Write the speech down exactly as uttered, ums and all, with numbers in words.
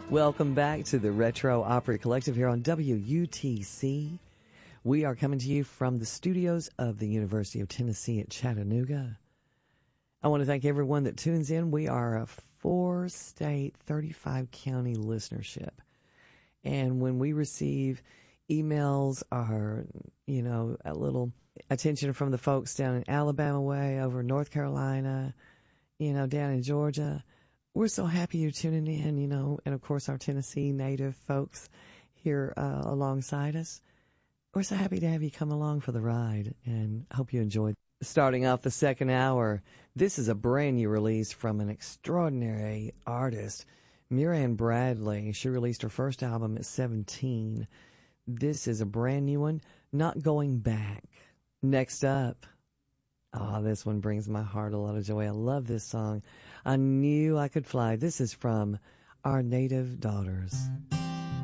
Welcome back to the Retro Opry Collective here on W U T C. We are coming to you from the studios of the University of Tennessee at Chattanooga. I want to thank everyone that tunes in. We are a four-state, thirty-five county listenership. And when we receive emails or, you know, a little attention from the folks down in Alabama way, over North Carolina, you know, down in Georgia, we're so happy you're tuning in, you know, and of course our Tennessee native folks here uh, alongside us. We're so happy to have you come along for the ride and hope you enjoyed. Starting off the second hour, this is a brand new release from an extraordinary artist, Muran Bradley. She released her first album at seventeen. This is a brand new one, Not Going Back. Next up, oh, this one brings my heart a lot of joy. I love this song. I Knew I Could Fly. This is from Our Native Daughters.